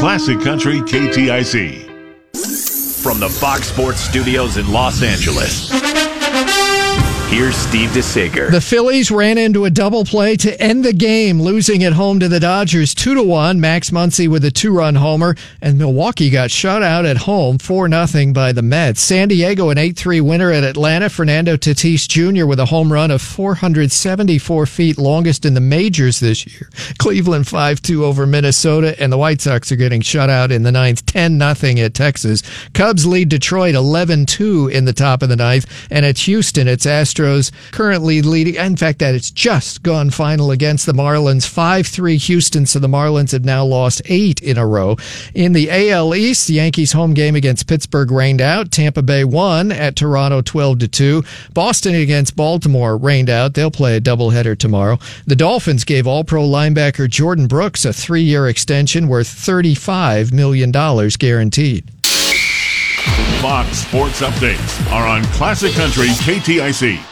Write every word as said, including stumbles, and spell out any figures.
Classic Country K T I C. From the Fox Sports Studios in Los Angeles, here's Steve DeSager. The Phillies ran into a double play to end the game, losing at home to the Dodgers two to one. Max Muncy with a two-run homer, and Milwaukee got shut out at home four nothing by the Mets. San Diego an eight three winner at Atlanta. Fernando Tatis Junior with a home run of four hundred seventy-four feet, longest in the majors this year. Cleveland five two over Minnesota, and the White Sox are getting shut out in the ninth, ten nothing at Texas. Cubs lead Detroit eleven two in the top of the ninth, and at Houston, it's Astros currently leading. In fact, that it's just gone final against the Marlins, five three Houston, so the Marlins have now lost eight in a row. In the A L East, the Yankees' home game against Pittsburgh rained out. Tampa Bay won at Toronto twelve to two. Boston against Baltimore rained out. They'll play a doubleheader tomorrow. The Dolphins gave All-Pro linebacker Jordan Brooks a three-year extension worth thirty-five million dollars guaranteed. Fox Sports Updates are on Classic Country K T I C.